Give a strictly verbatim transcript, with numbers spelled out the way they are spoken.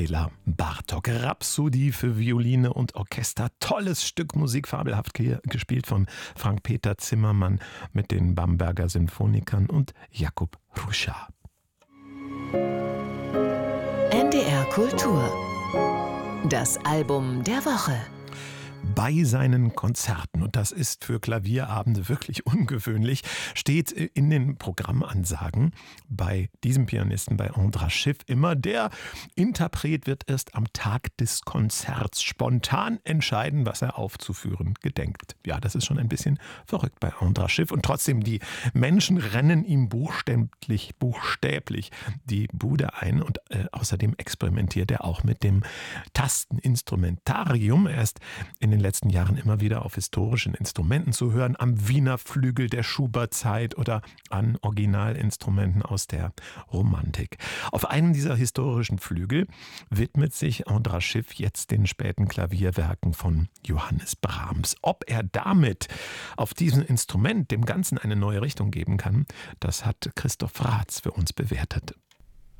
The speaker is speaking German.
Bela Bartok. Rhapsodie für Violine und Orchester. Tolles Stück Musik, fabelhaft gespielt von Frank-Peter Zimmermann mit den Bamberger Sinfonikern und Jakub Hruša. N D R Kultur. Das Album der Woche. Bei seinen Konzerten, und das ist für Klavierabende wirklich ungewöhnlich, steht in den Programmansagen bei diesem Pianisten, bei Andras Schiff, immer: der Interpret wird erst am Tag des Konzerts spontan entscheiden, was er aufzuführen gedenkt. Ja, das ist schon ein bisschen verrückt bei Andras Schiff, und trotzdem, die Menschen rennen ihm buchstäblich, buchstäblich die Bude ein, und äh, außerdem experimentiert er auch mit dem Tasteninstrumentarium. Er ist in den letzten Jahren immer wieder auf historischen Instrumenten zu hören, am Wiener Flügel der Schubert-Zeit oder an Originalinstrumenten aus der Romantik. Auf einem dieser historischen Flügel widmet sich Andras Schiff jetzt den späten Klavierwerken von Johannes Brahms. Ob er damit auf diesem Instrument dem Ganzen eine neue Richtung geben kann, das hat Christoph Raths für uns bewertet.